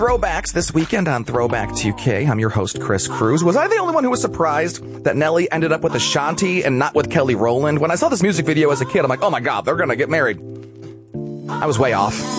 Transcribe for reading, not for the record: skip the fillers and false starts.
Throwbacks this weekend on Throwback 2K. I'm your host, Chris Cruz. Was I the only one who was surprised that Nelly ended up with Ashanti and not with Kelly Rowland? When I saw this music video as a kid, I'm like, oh my God, they're gonna get married. I was way off.